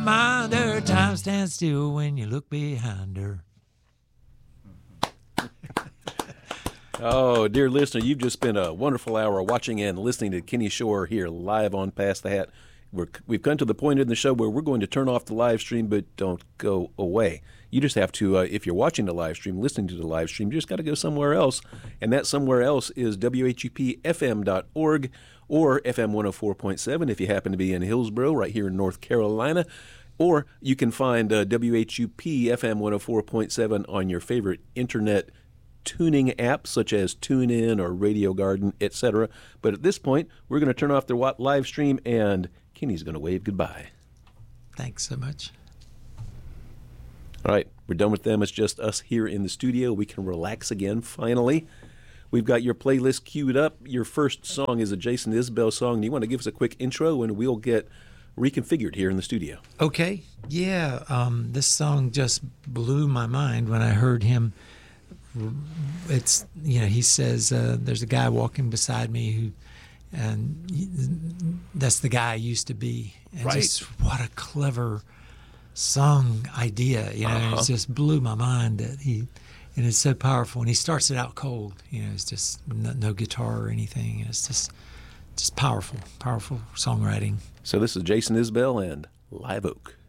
Mind her, time stands still when you look behind her. Oh, dear listener, you've just spent a wonderful hour watching and listening to Kenny Shore here live on Pass the Hat. We've come to the point in the show where we're going to turn off the live stream, but don't go away. You just have to, if you're watching the live stream, listening to the live stream, you just got to go somewhere else, and that somewhere else is WHUPFM.org or FM 104.7 if you happen to be in Hillsboro, right here in North Carolina. Or you can find WHUP FM 104.7 on your favorite internet tuning apps such as TuneIn or Radio Garden, etc. But at this point, we're going to turn off the live stream, and Kenny's going to wave goodbye. Thanks so much. All right, we're done with them. It's just us here in the studio. We can relax again, finally. We've got your playlist queued up. Your first song is a Jason Isbell song. Do you want to give us a quick intro, and we'll get reconfigured here in the studio? Okay. Yeah, this song just blew my mind when I heard him. It's, he says, there's a guy walking beside me who, and that's the guy I used to be. And right. Just what a clever song idea, It just blew my mind that and it's so powerful. And he starts it out cold, it's just no guitar or anything. And it's just powerful songwriting. So this is Jason Isbell and Live Oak.